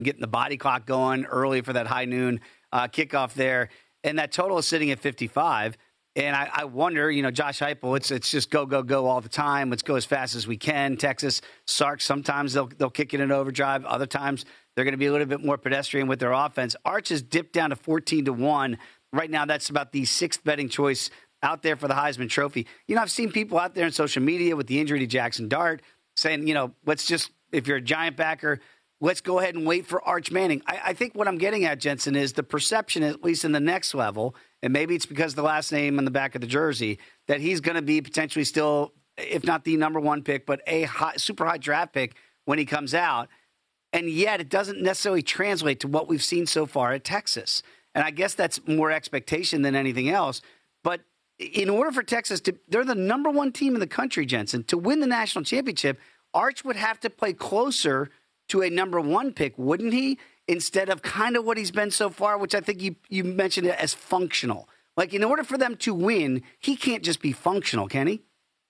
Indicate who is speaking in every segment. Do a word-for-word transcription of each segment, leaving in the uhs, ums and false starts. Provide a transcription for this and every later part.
Speaker 1: getting the body clock going early for that high noon uh, kickoff there. And that total is sitting at fifty-five. And I, I wonder, you know, Josh Heupel, it's it's just go, go, go all the time. Let's go as fast as we can. Texas, Sark, sometimes they'll they'll kick it in overdrive. Other times they're going to be a little bit more pedestrian with their offense. Arch has dipped down to fourteen to one. Right now, that's about the sixth betting choice out there for the Heisman Trophy. You know, I've seen people out there in social media with the injury to Jackson Dart saying, you know, let's just, if you're a Giant backer, let's go ahead and wait for Arch Manning. I, I think what I'm getting at, Jensen, is the perception, at least in the next level, and maybe it's because of the last name on the back of the jersey, that he's going to be potentially still, if not the number one pick, but a high, super high draft pick when he comes out. And yet it doesn't necessarily translate to what we've seen so far at Texas. And I guess that's more expectation than anything else. But in order for Texas to, they're the number one team in the country, Jensen. To win the national championship, Arch would have to play closer to a number one pick, wouldn't he? Instead of kind of what he's been so far, which I think you, you mentioned it as functional. Like, in order for them to win, he can't just be functional, can he?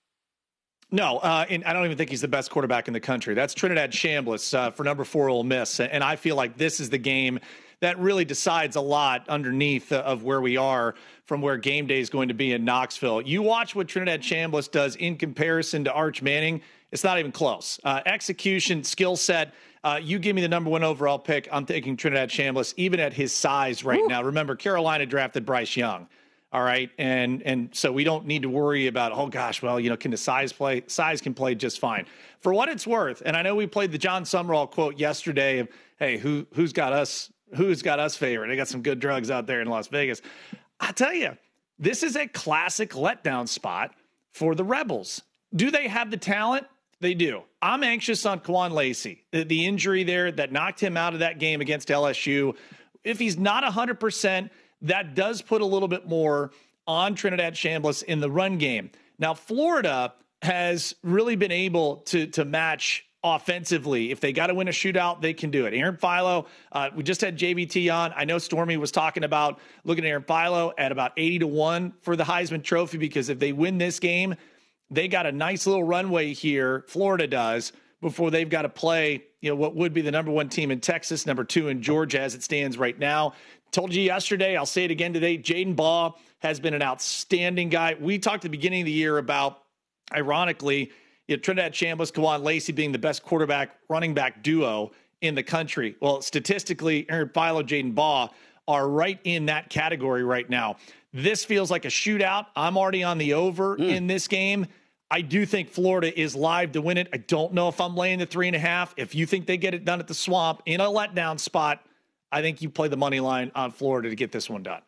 Speaker 2: No, uh, and I don't even think he's the best quarterback in the country. That's Trinidad Chambliss uh, for number four Ole Miss. And I feel like this is the game that really decides a lot underneath of where we are from where game day is going to be in Knoxville. You watch what Trinidad Chambliss does in comparison to Arch Manning, it's not even close. Uh, execution, skill set, uh, you give me the number one overall pick, I'm taking Trinidad Chambliss, even at his size right Ooh. now. Remember, Carolina drafted Bryce Young. All right. And and so we don't need to worry about, oh, gosh, well, you know, can the size play? Size can play just fine. For what it's worth, and I know we played the John Summerall quote yesterday of, hey, who, who's got us? Who's got us favored? They got some good drugs out there in Las Vegas. I tell you, this is a classic letdown spot for the Rebels. Do they have the talent? They do. I'm anxious on Quan Lacey, the, the injury there that knocked him out of that game against L S U. If he's not one hundred percent, that does put a little bit more on Trinidad Chambliss in the run game. Now, Florida has really been able to, to match offensively. If they got to win a shootout, they can do it. Aaron Philo, uh, we just had J V T on. I know Stormy was talking about looking at Aaron Philo at about eighty to one for the Heisman Trophy, because if they win this game, they got a nice little runway here, Florida does, before they've got to play, you know, what would be the number one team in Texas, number two in Georgia as it stands right now. Told you yesterday, I'll say it again today, Jaden Baugh has been an outstanding guy. We talked at the beginning of the year about, ironically, you know, Trinidad Chambliss, Quan Lacey being the best quarterback running back duo in the country. Well, statistically, Aaron Philo, Jaden Baugh are right in that category right now. This feels like a shootout. I'm already on the over mm. in this game. I do think Florida is live to win it. I don't know if I'm laying the three and a half. If you think they get it done at the Swamp in a letdown spot, I think you play the money line on Florida to get this one done.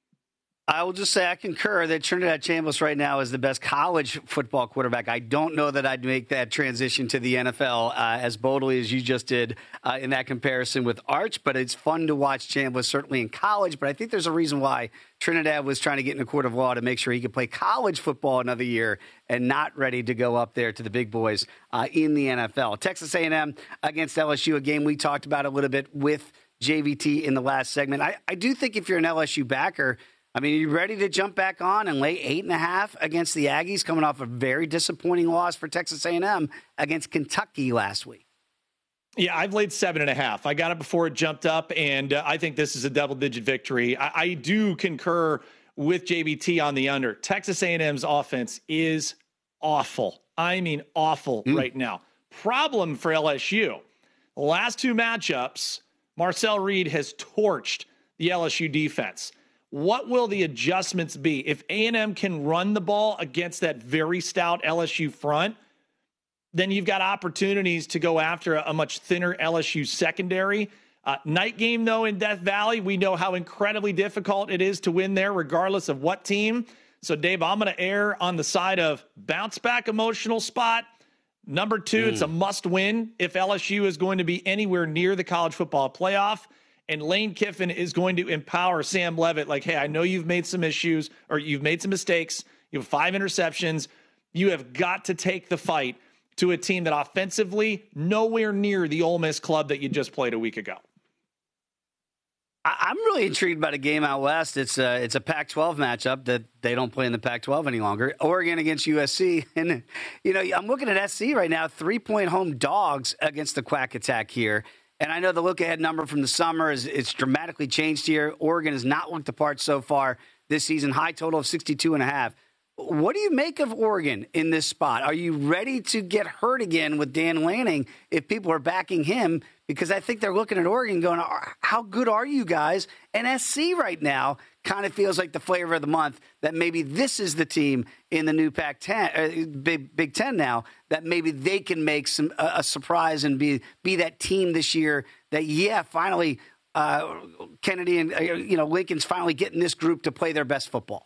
Speaker 1: I will just say I concur that Trinidad Chambliss right now is the best college football quarterback. I don't know that I'd make that transition to the N F L uh, as boldly as you just did uh, in that comparison with Arch, but it's fun to watch Chambliss certainly in college. But I think there's a reason why Trinidad was trying to get in a court of law to make sure he could play college football another year and not ready to go up there to the big boys uh, in the N F L. Texas A and M against L S U, a game we talked about a little bit with J V T in the last segment. I, I do think if you're an L S U backer, I mean, are you ready to jump back on and lay eight and a half against the Aggies, coming off a very disappointing loss for Texas A and M against Kentucky last week?
Speaker 2: Yeah, I've laid seven and a half. I got it before it jumped up, and uh, I think this is a double-digit victory. I, I do concur with J B T on the under. Texas A and M's offense is awful. I mean, awful mm. right now. Problem for L S U. The last two matchups, Marcel Reed has torched the L S U defense. What will the adjustments be? If A and M can run the ball against that very stout L S U front, then you've got opportunities to go after a, a much thinner L S U secondary. Uh, night game, though, in Death Valley, we know how incredibly difficult it is to win there, regardless of what team. So, Dave, I'm going to err on the side of bounce-back emotional spot. Number two, mm. it's a must-win if L S U is going to be anywhere near the college football playoff. And Lane Kiffin is going to empower Sam Leavitt. Like, hey, I know you've made some issues or you've made some mistakes. You have five interceptions. You have got to take the fight to a team that offensively nowhere near the Ole Miss club that you just played a week ago.
Speaker 1: I'm really intrigued by the game out west. It's a, it's a Pac twelve matchup that they don't play in the Pac twelve any longer. Oregon against U S C. And, you know, I'm looking at S C right now, three-point home dogs against the Quack Attack here. And I know the look-ahead number from the summer is it's dramatically changed here. Oregon has not looked the part so far this season. High total of sixty-two and a half. What do you make of Oregon in this spot? Are you ready to get hurt again with Dan Lanning if people are backing him? Because I think they're looking at Oregon going, how good are you guys? And S C right now kind of feels like the flavor of the month, that maybe this is the team in the new Pac ten, uh, Big, Big Ten now, that maybe they can make some a, a surprise and be be that team this year that, yeah, finally uh, Kennedy and, uh, you know, Lincoln's finally getting this group to play their best football.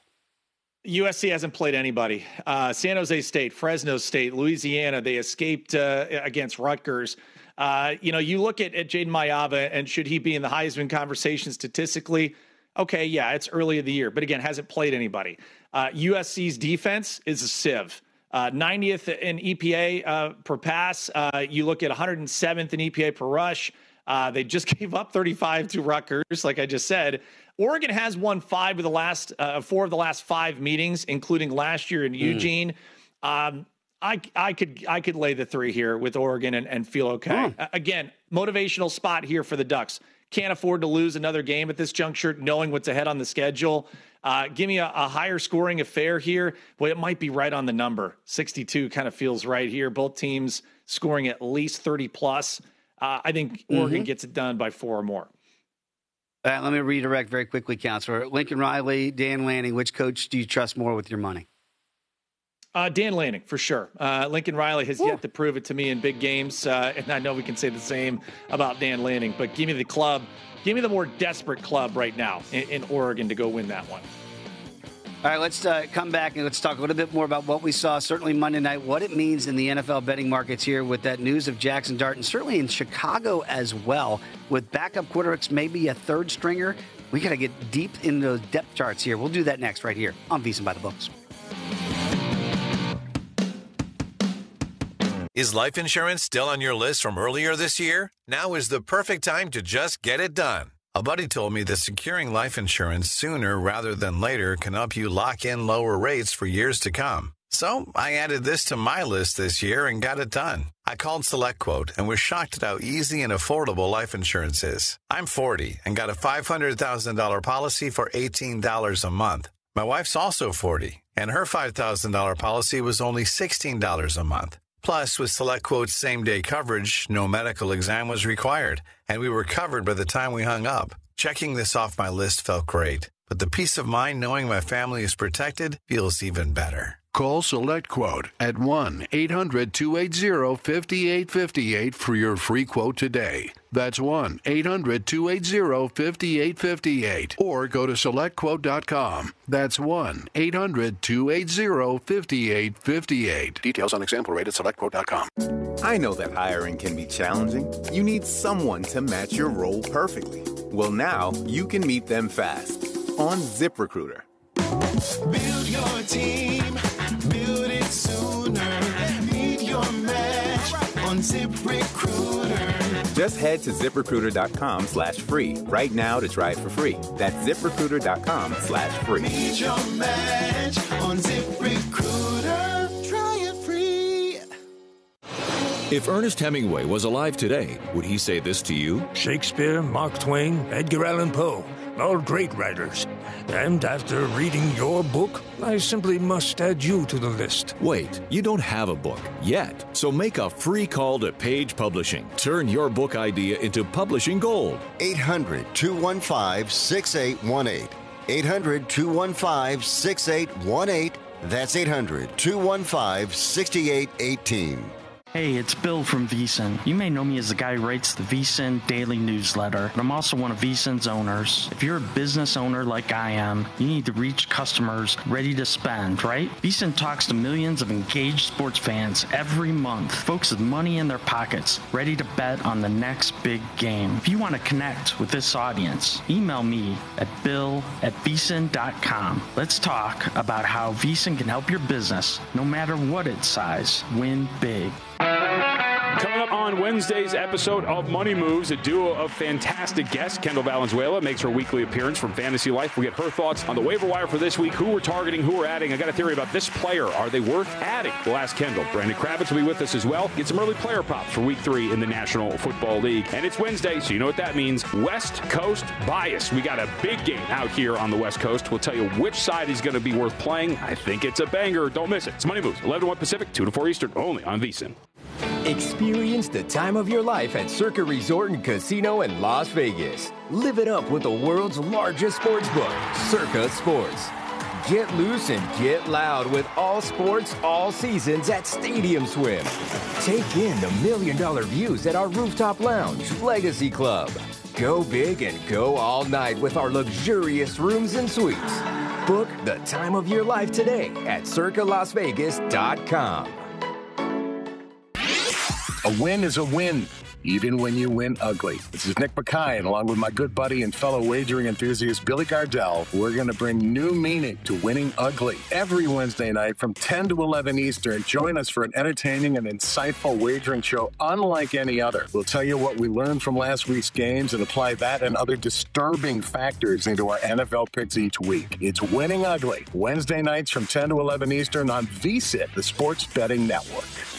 Speaker 2: U S C hasn't played anybody. Uh, San Jose State, Fresno State, Louisiana, they escaped uh, against Rutgers. Uh, you know, you look at, at Jaden Mayava, and should he be in the Heisman conversation statistically? Okay, yeah, it's early in the year, but again, hasn't played anybody. Uh, U S C's defense is a sieve. Uh, ninetieth in E P A uh, per pass. Uh, you look at one hundred seventh in E P A per rush. Uh, they just gave up thirty-five to Rutgers, like I just said. Oregon has won five of the last uh, four of the last five meetings, including last year in mm. Eugene. Um, I I could I could lay the three here with Oregon and, and feel okay. Mm. Uh, again, motivational spot here for the Ducks. Can't afford to lose another game at this juncture, knowing what's ahead on the schedule. Uh, give me a, a higher scoring affair here. Well, it might be right on the number. sixty-two kind of feels right here. Both teams scoring at least thirty plus. Uh, I think Oregon mm-hmm. gets it done by four or more.
Speaker 1: Uh, let me redirect very quickly, Counselor. Lincoln Riley, Dan Lanning, which coach do you trust more with your money?
Speaker 2: Uh, Dan Lanning, for sure. Uh, Lincoln Riley has Ooh. yet to prove it to me in big games, uh, and I know we can say the same about Dan Lanning, but give me the club. Give me the more desperate club right now in, in Oregon to go win that one.
Speaker 1: All right, let's uh, come back and let's talk a little bit more about what we saw, certainly Monday night, what it means in the N F L betting markets here with that news of Jackson Dart, and certainly in Chicago as well, with backup quarterbacks, maybe a third stringer. We got to get deep into those depth charts here. We'll do that next right here on VSiN by the Books.
Speaker 3: Is life insurance still on your list from earlier this year? Now is the perfect time to just get it done. A buddy told me that securing life insurance sooner rather than later can help you lock in lower rates for years to come. So I added this to my list this year and got it done. I called SelectQuote and was shocked at how easy and affordable life insurance is. I'm forty and got a five hundred thousand dollars policy for eighteen dollars a month. My wife's also forty, and her five thousand dollars policy was only sixteen dollars a month. Plus, with SelectQuote's same-day coverage, no medical exam was required, and we were covered by the time we hung up. Checking this off my list felt great, but the peace of mind knowing my family is protected feels even better.
Speaker 4: Call SelectQuote at one eight hundred two eight zero five eight five eight for your free quote today. That's one eight hundred two eight zero five eight five eight. Or go to select quote dot com. That's one eight hundred two eight zero five eight five eight. Details on example rate at select quote dot com.
Speaker 5: I know that hiring can be challenging. You need someone to match your role perfectly. Well, now you can meet them fast on ZipRecruiter.
Speaker 6: Build your team, build it sooner. Meet your match on ZipRecruiter.
Speaker 5: Just head to ZipRecruiter.com slash free right now to try it for free. That's ZipRecruiter.com slash free.
Speaker 6: Meet your match on ZipRecruiter. Try it free.
Speaker 7: If Ernest Hemingway was alive today, would he say this to you?
Speaker 8: Shakespeare, Mark Twain, Edgar Allan Poe, all great writers. And after reading your book, I simply must add you to the list.
Speaker 7: Wait, you don't have a book yet. So make a free call to Page Publishing. Turn your book idea into publishing gold.
Speaker 9: eight hundred two one five six eight one eight. eight hundred two one five six eight one eight. That's eight hundred two one five six eight one eight.
Speaker 10: Hey, it's Bill from VSiN. You may know me as the guy who writes the VSiN Daily Newsletter, but I'm also one of VSiN's owners. If you're a business owner like I am, you need to reach customers ready to spend, right? VSiN talks to millions of engaged sports fans every month, folks with money in their pockets, ready to bet on the next big game. If you want to connect with this audience, email me at bill at vsin dot com. Let's talk about how VSiN can help your business, no matter what its size, win big.
Speaker 11: Coming up on Wednesday's episode of Money Moves, a duo of fantastic guests. Kendall Valenzuela makes her weekly appearance from Fantasy Life. We get her thoughts on the waiver wire for this week, who we're targeting, who we're adding. I got a theory about this player. Are they worth adding? We'll ask Kendall. Brandon Kravitz will be with us as well. Get some early player props for week three in the National Football League. And it's Wednesday, so you know what that means. West Coast bias. We got a big game out here on the West Coast. We'll tell you which side is going to be worth playing. I think it's a banger. Don't miss it. It's Money Moves, eleven to one Pacific, two to four Eastern, only on VSiN.
Speaker 12: Experience the time of your life at Circa Resort and Casino in Las Vegas. Live it up with the world's largest sports book, Circa Sports. Get loose and get loud with all sports, all seasons at Stadium Swim. Take in the million-dollar views at our rooftop lounge, Legacy Club. Go big and go all night with our luxurious rooms and suites. Book the time of your life today at circa las vegas dot com.
Speaker 13: A win is a win, even when you win ugly. This is Nick Mackay, and along with my good buddy and fellow wagering enthusiast Billy Gardell, we're going to bring new meaning to winning ugly. Every Wednesday night from ten to eleven Eastern, join us for an entertaining and insightful wagering show unlike any other. We'll tell you what we learned from last week's games and apply that and other disturbing factors into our N F L picks each week. It's Winning Ugly, Wednesday nights from ten to eleven Eastern on VSiN, the Sports Betting Network.